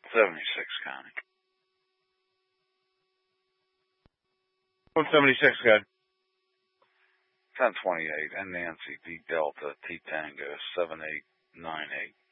76, Connie. 176, good. 1028, and Nancy, D Delta, T Tango, 7898.